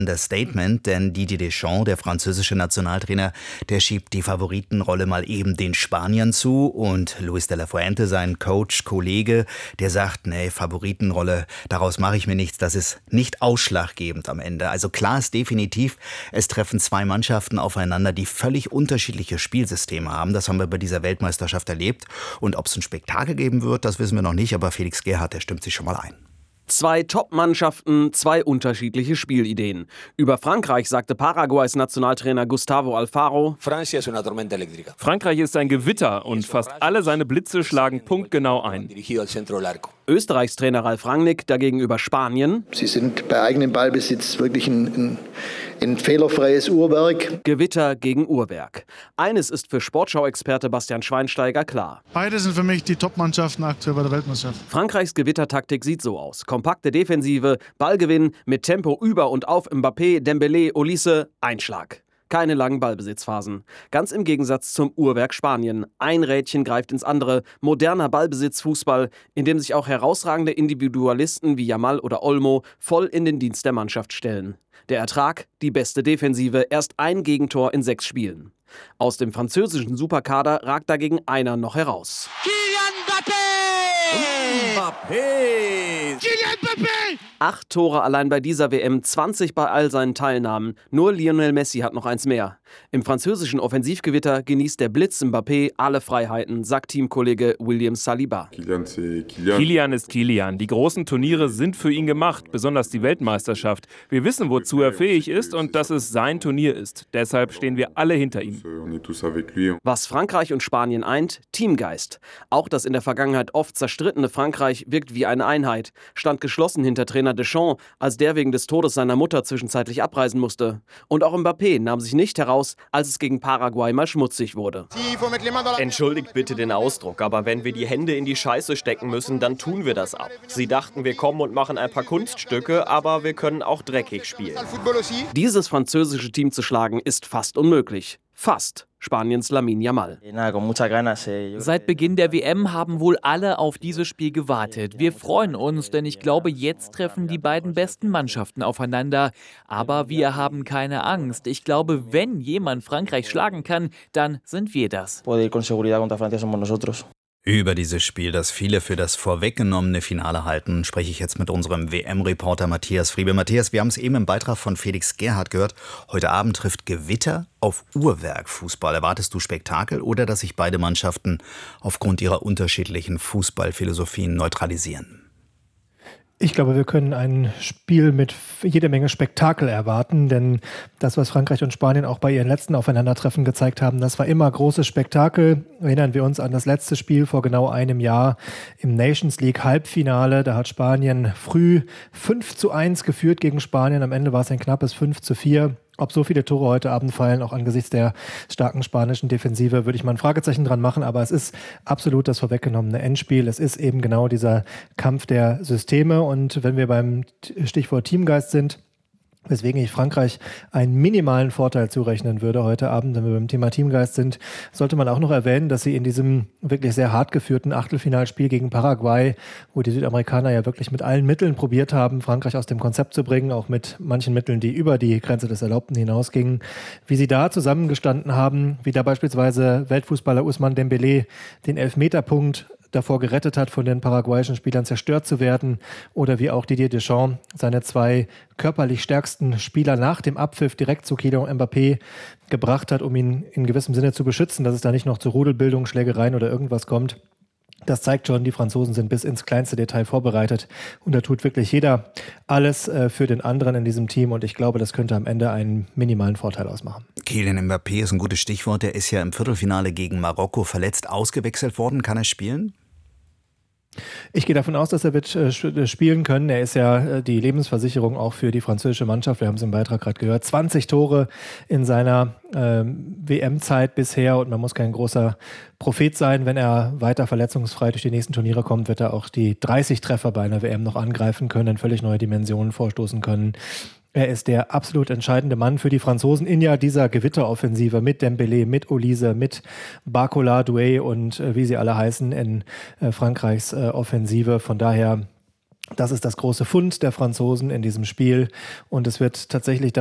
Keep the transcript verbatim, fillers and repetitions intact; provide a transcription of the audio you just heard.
Das Statement, denn Didier Deschamps, der französische Nationaltrainer, der schiebt die Favoritenrolle mal eben den Spaniern zu und Luis de la Fuente, sein Coach, Kollege, der sagt, nee, Favoritenrolle, daraus mache ich mir nichts, das ist nicht ausschlaggebend am Ende. Also klar ist definitiv, es treffen zwei Mannschaften aufeinander, die völlig unterschiedliche Spielsysteme haben. Das haben wir bei dieser Weltmeisterschaft erlebt und ob es ein Spektakel geben wird, das wissen wir noch nicht, aber Felix Gerhardt, der stimmt sich schon mal ein. Zwei Top-Mannschaften, zwei unterschiedliche Spielideen. Über Frankreich sagte Paraguays Nationaltrainer Gustavo Alfaro: Frankreich ist ein Gewitter und fast alle seine Blitze schlagen punktgenau ein. Österreichs Trainer Ralf Rangnick dagegen über Spanien: Sie sind bei eigenem Ballbesitz wirklich ein, ein, ein fehlerfreies Uhrwerk. Gewitter gegen Uhrwerk. Eines ist für Sportschau-Experte Bastian Schweinsteiger klar. Beide sind für mich die Top-Mannschaften aktuell bei der Weltmeisterschaft. Frankreichs Gewittertaktik sieht so aus: kompakte Defensive, Ballgewinn mit Tempo über und auf Mbappé, Dembélé, Olise, Einschlag. Keine langen Ballbesitzphasen. Ganz im Gegensatz zum Uhrwerk Spanien. Ein Rädchen greift ins andere. Moderner Ballbesitzfußball, in dem sich auch herausragende Individualisten wie Yamal oder Olmo voll in den Dienst der Mannschaft stellen. Der Ertrag? Die beste Defensive. Erst ein Gegentor in sechs Spielen. Aus dem französischen Superkader ragt dagegen einer noch heraus. Kylian Mbappé! Mbappé! Kylian Mbappé! Acht Tore allein bei dieser W M, zwanzig bei all seinen Teilnahmen. Nur Lionel Messi hat noch eins mehr. Im französischen Offensivgewitter genießt der Blitz Mbappé alle Freiheiten, sagt Teamkollege William Saliba. Kylian ist Kylian. Die großen Turniere sind für ihn gemacht, besonders die Weltmeisterschaft. Wir wissen, wozu er fähig ist und dass es sein Turnier ist. Deshalb stehen wir alle hinter ihm. Was Frankreich und Spanien eint? Teamgeist. Auch das in der Vergangenheit oft zerstrittene Frankreich wirkt wie eine Einheit, stand geschlossen hinter Trainer Deschamps, als der wegen des Todes seiner Mutter zwischenzeitlich abreisen musste. Und auch Mbappé nahm sich nicht heraus, als es gegen Paraguay mal schmutzig wurde. Entschuldigt bitte den Ausdruck, aber wenn wir die Hände in die Scheiße stecken müssen, dann tun wir das ab. Sie dachten, wir kommen und machen ein paar Kunststücke, aber wir können auch dreckig spielen. Dieses französische Team zu schlagen, ist fast unmöglich. Fast. Spaniens Lamine Yamal. Seit Beginn der W M haben wohl alle auf dieses Spiel gewartet. Wir freuen uns, denn ich glaube, jetzt treffen die beiden besten Mannschaften aufeinander. Aber wir haben keine Angst. Ich glaube, wenn jemand Frankreich schlagen kann, dann sind wir das. Über dieses Spiel, das viele für das vorweggenommene Finale halten, spreche ich jetzt mit unserem W M-Reporter Matthias Friebe. Matthias, wir haben es eben im Beitrag von Felix Gerhardt gehört. Heute Abend trifft Gewitter auf Uhrwerk-Fußball. Erwartest du Spektakel oder dass sich beide Mannschaften aufgrund ihrer unterschiedlichen Fußballphilosophien neutralisieren? Ich glaube, wir können ein Spiel mit jede Menge Spektakel erwarten, denn das, was Frankreich und Spanien auch bei ihren letzten Aufeinandertreffen gezeigt haben, das war immer großes Spektakel. Erinnern wir uns an das letzte Spiel vor genau einem Jahr im Nations League Halbfinale. Da hat Spanien früh fünf zu eins geführt gegen Spanien. Am Ende war es ein knappes fünf zu vier. Ob so viele Tore heute Abend fallen, auch angesichts der starken spanischen Defensive, würde ich mal ein Fragezeichen dran machen. Aber es ist absolut das vorweggenommene Endspiel. Es ist eben genau dieser Kampf der Systeme. Und wenn wir beim Stichwort Teamgeist sind, weswegen ich Frankreich einen minimalen Vorteil zurechnen würde heute Abend, wenn wir beim Thema Teamgeist sind, sollte man auch noch erwähnen, dass sie in diesem wirklich sehr hart geführten Achtelfinalspiel gegen Paraguay, wo die Südamerikaner ja wirklich mit allen Mitteln probiert haben, Frankreich aus dem Konzept zu bringen, auch mit manchen Mitteln, die über die Grenze des Erlaubten hinausgingen, wie sie da zusammengestanden haben, wie da beispielsweise Weltfußballer Ousmane Dembélé den Elfmeterpunkt davor gerettet hat, von den paraguayischen Spielern zerstört zu werden, oder wie auch Didier Deschamps seine zwei körperlich stärksten Spieler nach dem Abpfiff direkt zu Kylian Mbappé gebracht hat, um ihn in gewissem Sinne zu beschützen, dass es da nicht noch zu Rudelbildung, Schlägereien oder irgendwas kommt. Das zeigt schon, die Franzosen sind bis ins kleinste Detail vorbereitet und da tut wirklich jeder alles äh, für den anderen in diesem Team und ich glaube, das könnte am Ende einen minimalen Vorteil ausmachen. Kylian Mbappé ist ein gutes Stichwort, der ist ja im Viertelfinale gegen Marokko verletzt ausgewechselt worden. Kann er spielen? Ich gehe davon aus, dass er wird äh, spielen können. Er ist ja äh, die Lebensversicherung auch für die französische Mannschaft. Wir haben es im Beitrag gerade gehört. zwanzig Tore in seiner äh, W M-Zeit bisher und man muss kein großer Prophet sein. Wenn er weiter verletzungsfrei durch die nächsten Turniere kommt, wird er auch die dreißig Treffer bei einer W M noch angreifen können, in völlig neue Dimensionen vorstoßen können. Er ist der absolut entscheidende Mann für die Franzosen in ja dieser Gewitteroffensive mit Dembélé, mit Olise, mit Barcola, Doué und äh, wie sie alle heißen in äh, Frankreichs äh, Offensive. Von daher Das ist das große Fund der Franzosen in diesem Spiel und es wird tatsächlich